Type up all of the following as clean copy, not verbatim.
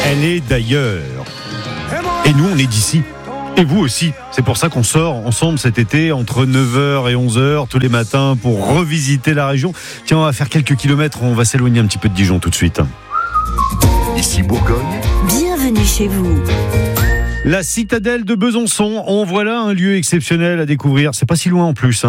Elle est d'ailleurs. Et nous, on est d'ici. Et vous aussi. C'est pour ça qu'on sort ensemble cet été entre 9h et 11h tous les matins pour revisiter la région. Tiens, on va faire quelques kilomètres. On va s'éloigner un petit peu de Dijon tout de suite. Ici Bourgogne. Bienvenue chez vous. La citadelle de Besançon, voilà un lieu exceptionnel à découvrir. C'est pas si loin en plus.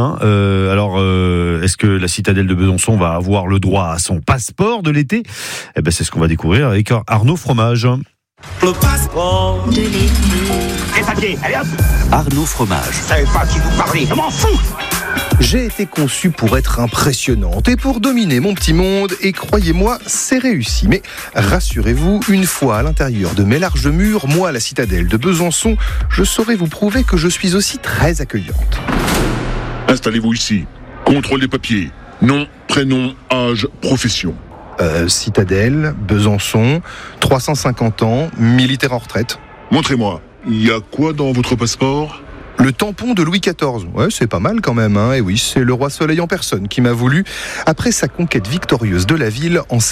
Est-ce que la citadelle de Besançon va avoir le droit à son passeport de l'été ? C'est ce qu'on va découvrir avec Arnaud Fromage. Le passeport De l'été. Les papiers, allez hop. Arnaud Fromage. Je savais pas qui vous parlez, je m'en fous. J'ai été conçu pour être impressionnante et pour dominer mon petit monde, et croyez-moi, c'est réussi. Mais rassurez-vous, une fois à l'intérieur de mes larges murs, moi, la citadelle de Besançon, je saurai vous prouver que je suis aussi très accueillante. Installez-vous ici. Contrôle des papiers. Nom, prénom, âge, profession. Citadelle, Besançon, 350 ans, militaire en retraite. Montrez-moi. Il y a quoi dans votre passeport ? Le tampon de Louis XIV, ouais, c'est pas mal quand même, hein. Et oui, c'est le roi Soleil en personne qui m'a voulu après sa conquête victorieuse de la ville en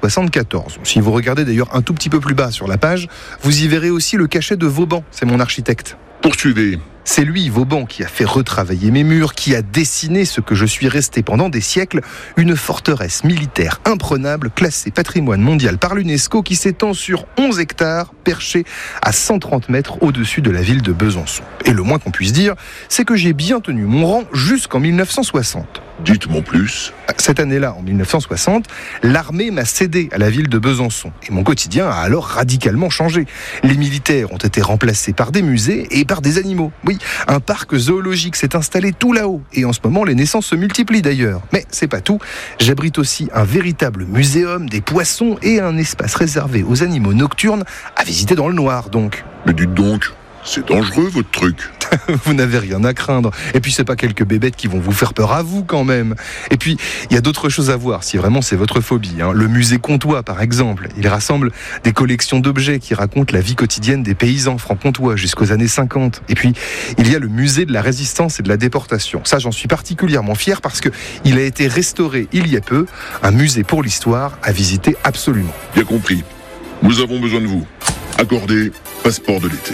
1674. Si vous regardez d'ailleurs un tout petit peu plus bas sur la page, vous y verrez aussi le cachet de Vauban, c'est mon architecte. Poursuivez. C'est lui, Vauban, qui a fait retravailler mes murs, qui a dessiné ce que je suis resté pendant des siècles, une forteresse militaire imprenable, classée patrimoine mondial par l'UNESCO, qui s'étend sur 11 hectares, perchée à 130 mètres au-dessus de la ville de Besançon. Et le moins qu'on puisse dire, c'est que j'ai bien tenu mon rang jusqu'en 1960. Dites-moi plus. Cette année-là, en 1960, l'armée m'a cédé à la ville de Besançon. Et mon quotidien a alors radicalement changé. Les militaires ont été remplacés par des musées et par des animaux. Oui, un parc zoologique s'est installé tout là-haut. Et en ce moment, les naissances se multiplient d'ailleurs. Mais c'est pas tout. J'abrite aussi un véritable muséum des poissons et un espace réservé aux animaux nocturnes à visiter dans le noir, donc. Mais dites donc, c'est dangereux votre truc. Vous n'avez rien à craindre. Et puis c'est pas quelques bébêtes qui vont vous faire peur à vous quand même. Et puis il y a d'autres choses à voir si vraiment c'est votre phobie, hein. Le musée Comtois par exemple, il rassemble des collections d'objets qui racontent la vie quotidienne des paysans franc-comtois jusqu'aux années 50. Et puis il y a le musée de la résistance et de la déportation. Ça, j'en suis particulièrement fier parce que il a été restauré il y a peu, un musée pour l'histoire à visiter absolument. Bien compris. Nous avons besoin de vous. Accordez passeport de l'été.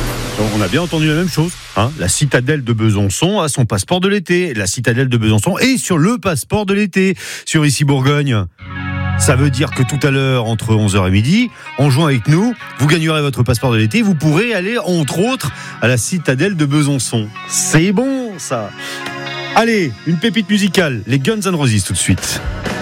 On a bien entendu la même chose. La citadelle de Besançon a son passeport de l'été. La citadelle de Besançon est sur le passeport de l'été. Sur Ici Bourgogne. Ça veut dire que tout à l'heure, entre 11h et midi, en jouant avec nous, vous gagnerez votre passeport de l'été. Vous pourrez aller, entre autres, à la citadelle de Besançon. C'est bon, ça. Allez, une pépite musicale. Les Guns N' Roses tout de suite.